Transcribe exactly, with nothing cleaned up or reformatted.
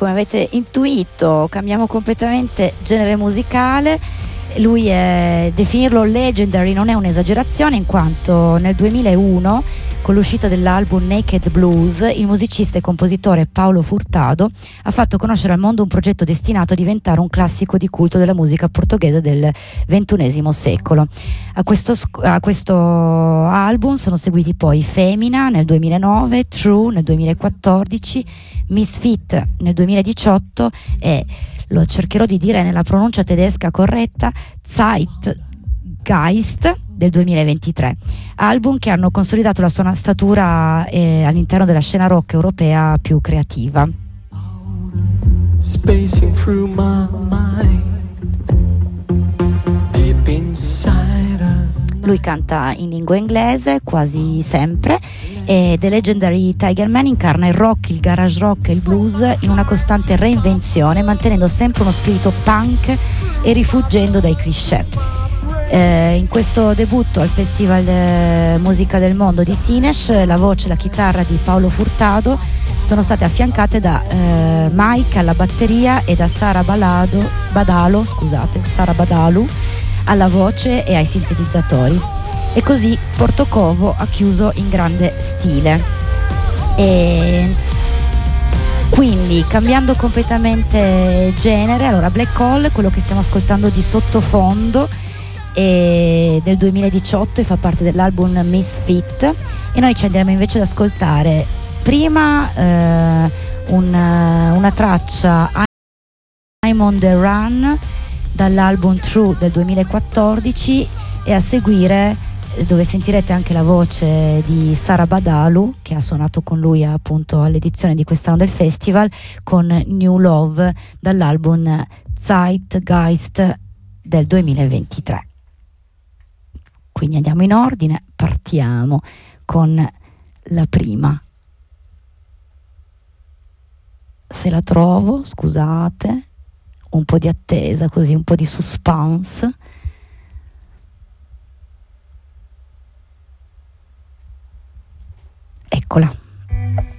come avete intuito, cambiamo completamente genere musicale. Lui è, definirlo legendary non è un'esagerazione, in quanto nel duemilauno, con l'uscita dell'album Naked Blues, il musicista e compositore Paulo Furtado ha fatto conoscere al mondo un progetto destinato a diventare un classico di culto della musica portoghese del ventunesimo secolo. A questo, a questo album sono seguiti poi Femina nel duemilanove, True nel duemilaquattordici, Misfit nel duemiladiciotto e, lo cercherò di dire nella pronuncia tedesca corretta, Zeitgeist del duemilaventitré, album che hanno consolidato la sua statura eh, all'interno della scena rock europea più creativa. Spacing through my mind, deep inside. Lui canta in lingua inglese quasi sempre e The Legendary Tigerman incarna il rock, il garage rock e il blues in una costante reinvenzione, mantenendo sempre uno spirito punk e rifuggendo dai cliché. Eh, in questo debutto al Festival eh, Musica del Mondo di Sines, la voce e la chitarra di Paolo Furtado sono state affiancate da eh, Mike alla batteria e da Sara Balado, Badalo, scusate, Sara Badalu alla voce e ai sintetizzatori. E così Portocovo ha chiuso in grande stile. E quindi, cambiando completamente genere, allora Black Hole, quello che stiamo ascoltando di sottofondo, è del duemiladiciotto e fa parte dell'album Misfit, e noi ci andremo invece ad ascoltare prima eh, una, una traccia, I'm on the Run, dall'album True del duemilaquattordici, e a seguire, dove sentirete anche la voce di Sara Badalu, che ha suonato con lui appunto all'edizione di quest'anno del festival, con New Love dall'album Zeitgeist del duemilaventitré. Quindi andiamo in ordine, partiamo con la prima. Se la trovo, scusate, un po' di attesa, così un po' di suspense. Eccola.